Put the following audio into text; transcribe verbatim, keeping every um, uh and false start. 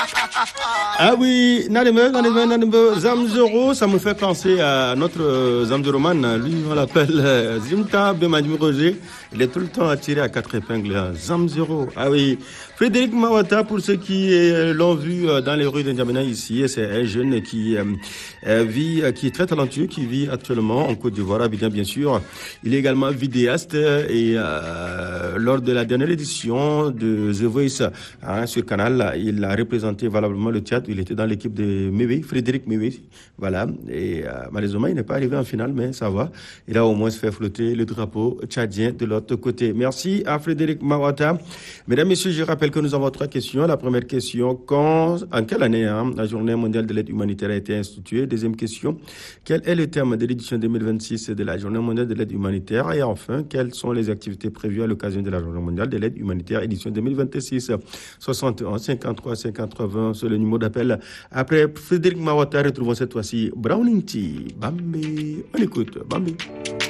Ah oui, Nadembe, Nadembe, Nadembe, Zamzoro, ça me fait penser à notre euh, Zamzoroman, lui on l'appelle euh, Zimta Bemadjou Roger, il est tout le temps attiré à quatre épingles, hein. Zamzoro, ah oui. Frédéric Mawata, pour ceux qui euh, l'ont vu euh, dans les rues de N'Djamena ici, c'est un jeune qui euh, euh, vit, euh, qui est très talentueux, qui vit actuellement en Côte d'Ivoire, bien, bien sûr. Il est également vidéaste et euh, lors de la dernière édition de The Voice, hein, sur Canal, il a représenté valablement le théâtre. Il était dans l'équipe de Mewe, Frédéric Mewe, voilà. Et euh, malheureusement, il n'est pas arrivé en finale, mais ça va. Il a au moins fait flotter le drapeau tchadien de l'autre côté. Merci à Frédéric Mawata. Mesdames, Messieurs, je rappelle que nous avons trois questions. La première question, quand, en quelle année hein, la Journée mondiale de l'aide humanitaire a été instituée? Deuxième question, quel est le terme de l'édition deux mille vingt-six de la Journée mondiale de l'aide humanitaire? Et enfin, quelles sont les activités prévues à l'occasion de la Journée mondiale de l'aide humanitaire édition deux mille vingt-six? soixante et onze cinquante-trois cinquante-trois vingt, c'est le numéro d'appel. Après Frédéric Mawata, retrouvons cette fois-ci Browning T. Bambi, on écoute, Bambi.